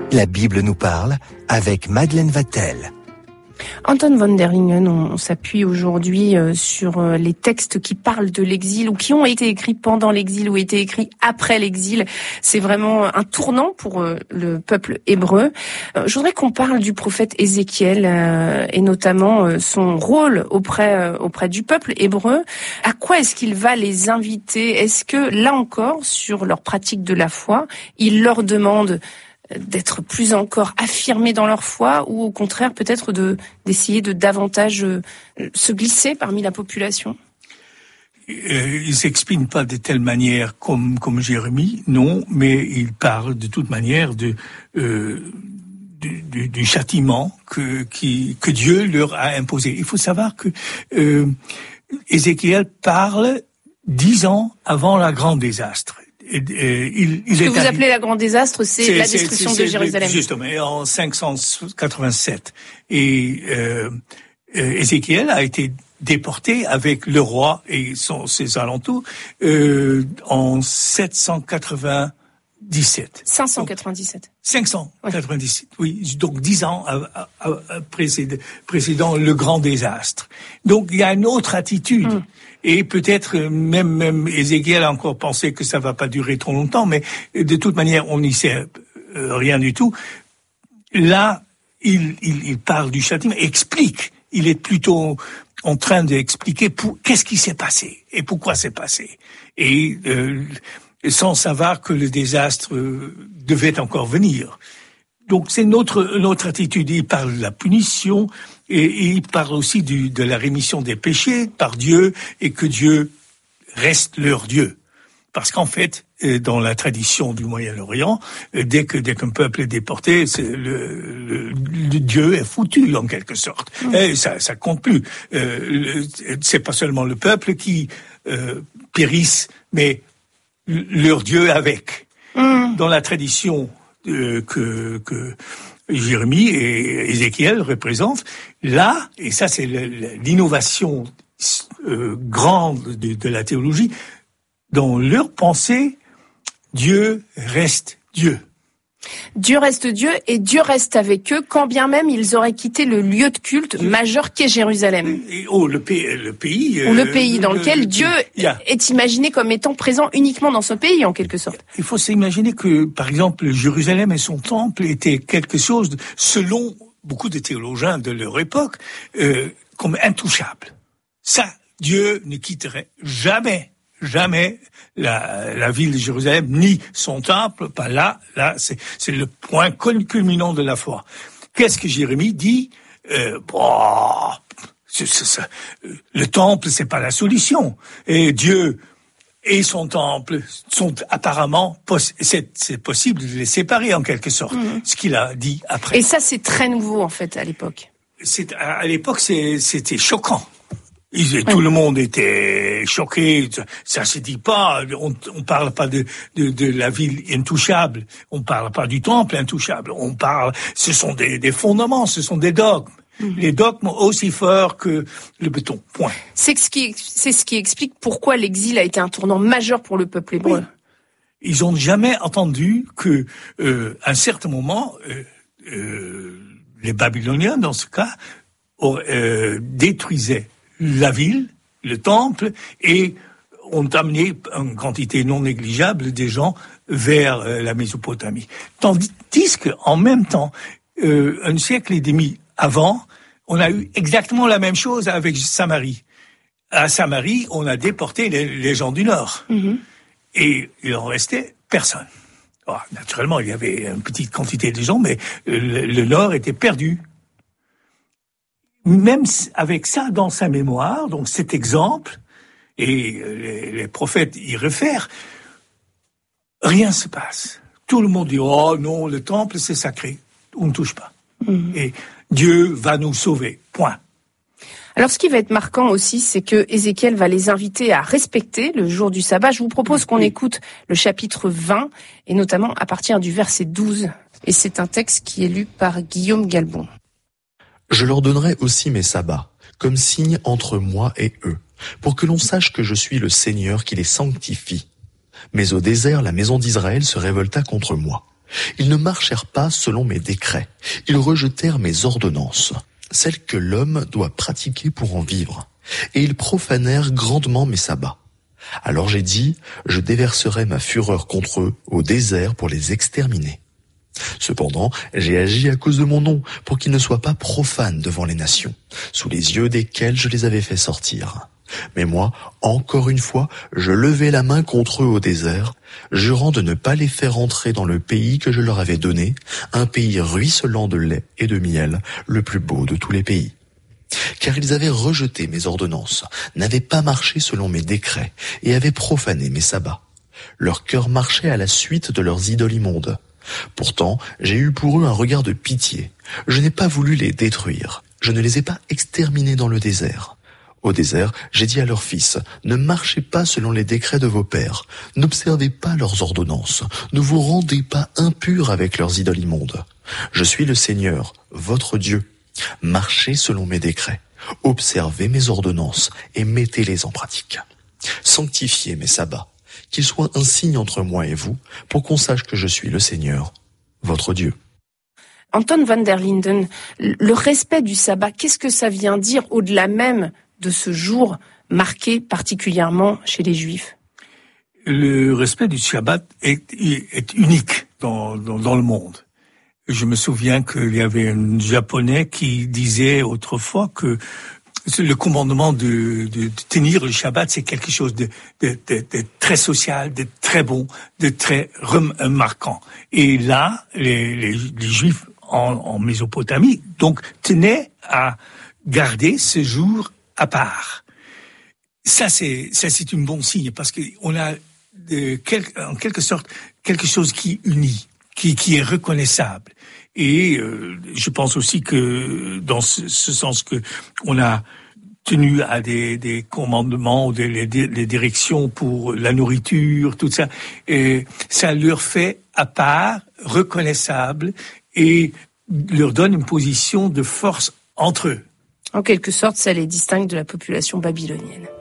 La Bible nous parle avec Madeleine Vatel. Anton van der Lingen, on s'appuie aujourd'hui sur les textes qui parlent de l'exil ou qui ont été écrits pendant l'exil ou été écrits après l'exil. C'est vraiment un tournant pour le peuple hébreu. Je voudrais qu'on parle du prophète Ézéchiel et notamment son rôle auprès du peuple hébreu. À quoi est-ce qu'il va les inviter? Est-ce que, là encore, sur leur pratique de la foi, il leur demande d'être plus encore affirmés dans leur foi ou au contraire peut-être d'essayer de davantage se glisser parmi la population? Il s'exprime pas de telle manière comme Jérémie, non, mais il parle de toute manière du châtiment que Dieu leur a imposé. Il faut savoir que Ézéchiel parle 10 ans avant la grande désastre. Ce que vous appelez la grande désastre, c'est la destruction de Jérusalem. Justement, en 587. Et Ézéchiel a été déporté avec le roi et ses alentours en 797. 597. 597, oui. Donc 10 ans précédant le grand désastre. Donc il y a une autre attitude. Et peut-être même Ézéchiel a encore pensé que ça va pas durer trop longtemps, mais de toute manière, on n'y sait rien du tout. Là, il parle du châtiment, explique. Il est plutôt en train d'expliquer qu'est-ce qui s'est passé et pourquoi c'est passé. Et sans savoir que le désastre devait encore venir. Donc c'est notre attitude. Il parle de la punition et il parle aussi de la rémission des péchés par Dieu et que Dieu reste leur Dieu. Parce qu'en fait, dans la tradition du Moyen-Orient, dès qu'un peuple est déporté, le Dieu est foutu en quelque sorte. Et ça compte plus. C'est pas seulement le peuple qui périsse, mais leur Dieu avec. Dans la tradition que Jérémie et Ézéchiel représentent, là, et ça c'est l'innovation grande de la théologie, dans leur pensée, Dieu reste Dieu. Dieu reste Dieu et Dieu reste avec eux, quand bien même ils auraient quitté le lieu de culte majeur qu'est Jérusalem. Le pays. Ou le pays dans lequel Dieu est imaginé comme étant présent uniquement dans ce pays, en quelque sorte. Il faut s'imaginer que, par exemple, Jérusalem et son temple étaient quelque chose, selon beaucoup de théologiens de leur époque, comme intouchable. Ça, Dieu ne quitterait jamais la ville de Jérusalem, ni son temple, pas là, c'est le point culminant de la foi. Qu'est-ce que Jérémie dit? Le temple, c'est pas la solution. Et Dieu et son temple sont apparemment, c'est possible de les séparer en quelque sorte, ce qu'il a dit après. Et ça, c'est très nouveau, en fait, à l'époque. À l'époque, c'était choquant. Tout le monde était choqué. Ça se dit pas. On parle pas de la ville intouchable. On parle pas du temple intouchable. Ce sont des fondements, ce sont des dogmes. Les dogmes aussi forts que le béton. Point. C'est ce qui explique pourquoi l'exil a été un tournant majeur pour le peuple hébreu. Oui. Ils ont jamais entendu que, à un certain moment, les Babyloniens, dans ce cas, détruisaient la ville, le temple, et ont amené une quantité non négligeable des gens vers la Mésopotamie. Tandis qu'en même temps, un siècle et demi avant, on a eu exactement la même chose avec Samarie. À Samarie, on a déporté les gens du Nord. Et il en restait personne. Alors, naturellement, il y avait une petite quantité de gens, mais le Nord était perdu. Même avec ça dans sa mémoire, donc cet exemple, et les prophètes y réfèrent, rien se passe. Tout le monde dit « Oh non, le temple c'est sacré, on ne touche pas. Et Dieu va nous sauver, point. » Alors ce qui va être marquant aussi, c'est que Ézéchiel va les inviter à respecter le jour du sabbat. Je vous propose qu'on écoute le chapitre 20, et notamment à partir du verset 12. Et c'est un texte qui est lu par Guillaume Galbon. Je leur donnerai aussi mes sabbats, comme signe entre moi et eux, pour que l'on sache que je suis le Seigneur qui les sanctifie. Mais au désert, la maison d'Israël se révolta contre moi. Ils ne marchèrent pas selon mes décrets. Ils rejetèrent mes ordonnances, celles que l'homme doit pratiquer pour en vivre. Et ils profanèrent grandement mes sabbats. Alors j'ai dit, je déverserai ma fureur contre eux au désert pour les exterminer. Cependant, j'ai agi à cause de mon nom, pour qu'ils ne soient pas profanes devant les nations, sous les yeux desquels je les avais fait sortir. Mais moi, encore une fois, je levai la main contre eux au désert, jurant de ne pas les faire entrer dans le pays que je leur avais donné, un pays ruisselant de lait et de miel, le plus beau de tous les pays. Car ils avaient rejeté mes ordonnances, n'avaient pas marché selon mes décrets, et avaient profané mes sabbats. Leur cœur marchait à la suite de leurs idoles immondes. Pourtant, j'ai eu pour eux un regard de pitié. Je n'ai pas voulu les détruire. Je ne les ai pas exterminés dans le désert. Au désert, j'ai dit à leurs fils, ne marchez pas selon les décrets de vos pères, n'observez pas leurs ordonnances, ne vous rendez pas impurs avec leurs idoles immondes. Je suis le Seigneur, votre Dieu. Marchez selon mes décrets, observez mes ordonnances et mettez-les en pratique. Sanctifiez mes sabbats, qu'ils soient un signe entre moi et vous, pour qu'on sache que je suis le Seigneur, votre Dieu. Anton van der Linden, le respect du sabbat, qu'est-ce que ça vient dire au-delà même de ce jour marqué particulièrement chez les Juifs? Le respect du sabbat est unique dans le monde. Je me souviens qu'il y avait un Japonais qui disait autrefois que le commandement de tenir le Shabbat, c'est quelque chose de très social, de très bon, de très remarquant. Et là, les Juifs en Mésopotamie, donc, tenaient à garder ce jour à part. Ça, c'est un bon signe, parce qu'on a en quelque sorte quelque chose qui unit, qui est reconnaissable. Et je pense aussi que dans ce sens que on a tenu à des commandements ou des directions pour la nourriture, tout ça, et ça leur fait à part, reconnaissable, et leur donne une position de force entre eux. En quelque sorte, ça les distingue de la population babylonienne.